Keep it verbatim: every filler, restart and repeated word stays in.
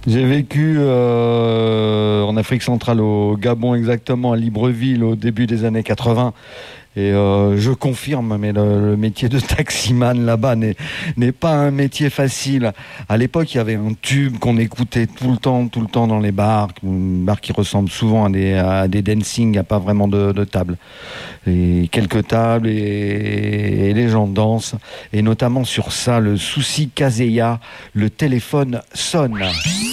J'ai vécu euh, en Afrique centrale, au Gabon exactement, à Libreville, au début des années quatre-vingts. Et euh, je confirme, mais le, le métier de taximan là-bas n'est, n'est pas un métier facile. À l'époque, il y avait un tube qu'on écoutait tout le temps, tout le temps dans les bars, un bar qui ressemble souvent à des, à des dancing, il n'y a pas vraiment de, de table. Et quelques tables et, et les gens dansent. Et notamment sur ça, le souci Kaseya, le téléphone sonne.